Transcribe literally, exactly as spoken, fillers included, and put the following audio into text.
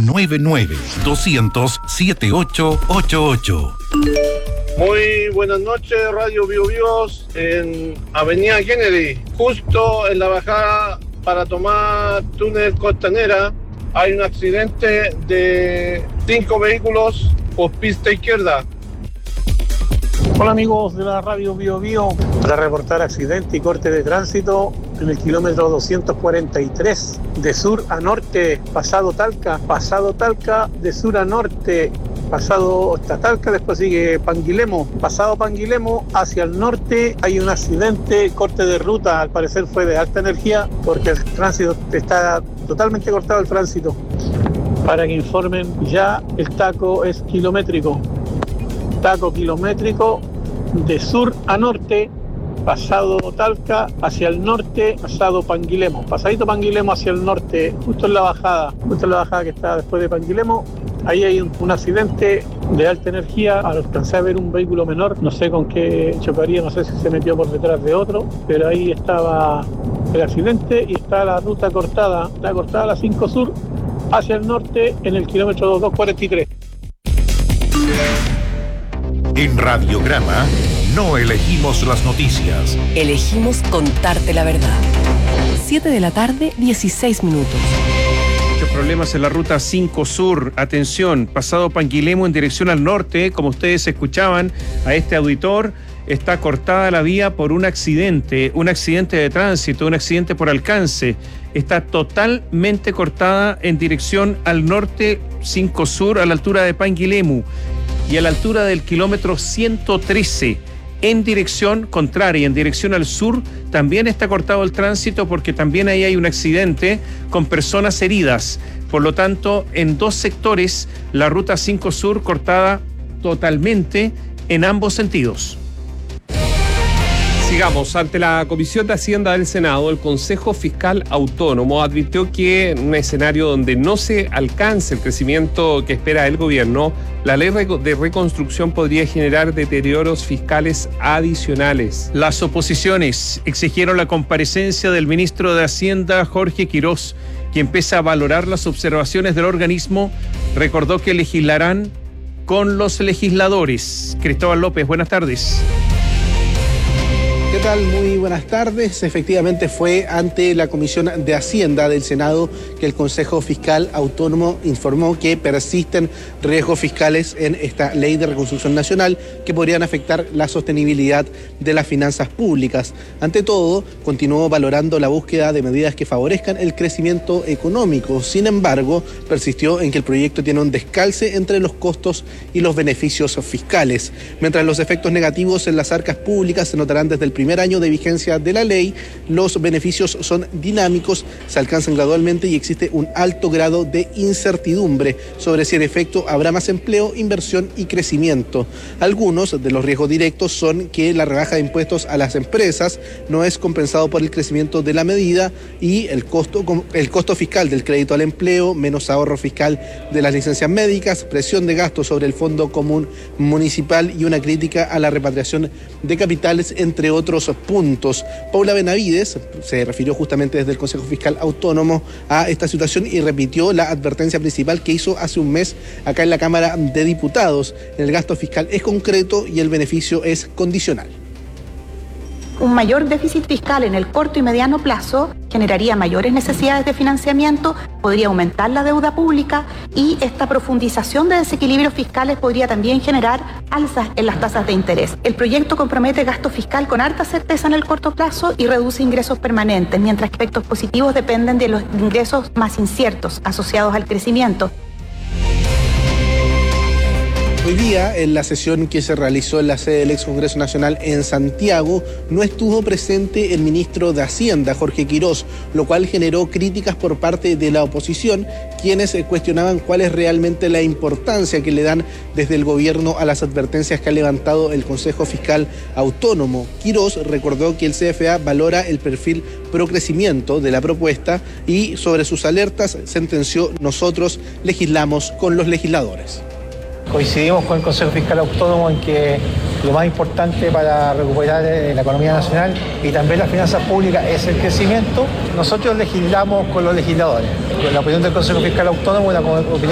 nueve nueve, doscientos, setenta y ocho ochenta y ocho. Muy buenas noches, Radio Bio Bios, en Avenida Kennedy, justo en la bajada para tomar túnel Costanera. Hay un accidente de cinco vehículos por pista izquierda. Hola amigos de la Radio Bio Bio, para reportar accidente y corte de tránsito en el kilómetro doscientos cuarenta y tres de sur a norte, pasado Talca, pasado Talca de sur a norte, pasado hasta Talca, después sigue Panguilemo, pasado Panguilemo hacia el norte hay un accidente, corte de ruta, al parecer fue de alta energía porque el tránsito está totalmente cortado el tránsito. Para que informen, ya el taco es kilométrico. Taco kilométrico de sur a norte, pasado Talca hacia el norte, pasado Panguilemo, pasadito Panguilemo hacia el norte, justo en la bajada, justo en la bajada que está después de Panguilemo, ahí hay un, un accidente de alta energía. Alcancé a ver un vehículo menor, no sé con qué chocaría, no sé si se metió por detrás de otro, pero ahí estaba el accidente y está la ruta cortada, está cortada la cinco Sur hacia el norte en el kilómetro doscientos cuarenta y tres. En Radiograma no elegimos las noticias. Elegimos contarte la verdad. siete de la tarde, dieciséis minutos. Muchos problemas en la ruta cinco Sur. Atención, pasado Panguilemo en dirección al norte, como ustedes escuchaban a este auditor, está cortada la vía por un accidente, un accidente de tránsito, un accidente por alcance. Está totalmente cortada en dirección al norte cinco Sur, a la altura de Panguilemo. Y a la altura del kilómetro ciento trece, en dirección contraria, en dirección al sur, también está cortado el tránsito porque también ahí hay un accidente con personas heridas. Por lo tanto, en dos sectores, la ruta cinco Sur cortada totalmente en ambos sentidos. Sigamos, ante la Comisión de Hacienda del Senado, el Consejo Fiscal Autónomo advirtió que en un escenario donde no se alcance el crecimiento que espera el gobierno, la ley de reconstrucción podría generar deterioros fiscales adicionales. Las oposiciones exigieron la comparecencia del ministro de Hacienda, Jorge Quirós, quien pese a valorar las observaciones del organismo, recordó que legislarán con los legisladores. Cristóbal López, buenas tardes. ¿Qué tal? Muy buenas tardes. Efectivamente fue ante la Comisión de Hacienda del Senado que el Consejo Fiscal Autónomo informó que persisten riesgos fiscales en esta Ley de Reconstrucción Nacional que podrían afectar la sostenibilidad de las finanzas públicas. Ante todo, continuó valorando la búsqueda de medidas que favorezcan el crecimiento económico. Sin embargo, persistió en que el proyecto tiene un descalce entre los costos y los beneficios fiscales. Mientras los efectos negativos en las arcas públicas se notarán desde el primer primer año de vigencia de la ley, los beneficios son dinámicos, se alcanzan gradualmente y existe un alto grado de incertidumbre sobre si en efecto habrá más empleo, inversión y crecimiento. Algunos de los riesgos directos son que la rebaja de impuestos a las empresas no es compensado por el crecimiento de la medida y el costo, el costo fiscal del crédito al empleo, menos ahorro fiscal de las licencias médicas, presión de gasto sobre el Fondo Común Municipal y una crítica a la repatriación de capitales, entre otros puntos. Paula Benavides se refirió justamente desde el Consejo Fiscal Autónomo a esta situación y repitió la advertencia principal que hizo hace un mes acá en la Cámara de Diputados. El gasto fiscal es concreto y el beneficio es condicional. Un mayor déficit fiscal en el corto y mediano plazo generaría mayores necesidades de financiamiento, podría aumentar la deuda pública y esta profundización de desequilibrios fiscales podría también generar alzas en las tasas de interés. El proyecto compromete gasto fiscal con harta certeza en el corto plazo y reduce ingresos permanentes, mientras que efectos positivos dependen de los ingresos más inciertos asociados al crecimiento. Hoy día, en la sesión que se realizó en la sede del ex Congreso Nacional en Santiago, no estuvo presente el ministro de Hacienda, Jorge Quirós, lo cual generó críticas por parte de la oposición, quienes cuestionaban cuál es realmente la importancia que le dan desde el gobierno a las advertencias que ha levantado el Consejo Fiscal Autónomo. Quirós recordó que el C F A valora el perfil pro crecimiento de la propuesta y sobre sus alertas sentenció: nosotros legislamos con los legisladores. Coincidimos con el Consejo Fiscal Autónomo en que lo más importante para recuperar la economía nacional y también las finanzas públicas es el crecimiento. Nosotros legislamos con los legisladores. La opinión del Consejo Fiscal Autónomo es una opinión